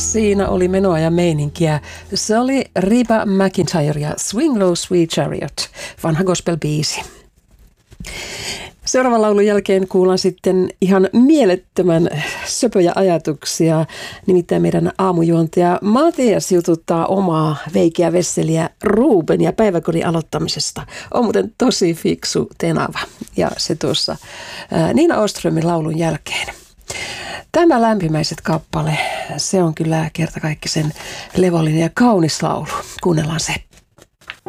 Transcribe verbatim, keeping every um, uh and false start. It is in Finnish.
Siinä oli menoa ja meininkiä. Se oli Reba McEntire ja Swing Low Sweet Chariot, vanha gospel-biisi. Seuraavan laulun jälkeen kuullaan sitten ihan mielettömän söpöjä ajatuksia. Nimittäin meidän aamujuontaja Matias jututtaa omaa veikeä vesseliä Ruben ja päiväkodin aloittamisesta. On muuten tosi fiksu tenava. Ja se tuossa ää, Nina Åströmin laulun jälkeen. Tämä Lämpimäiset kappale, se on kyllä kertakaikkisen levollinen ja kaunis laulu. Kuunnellaan se.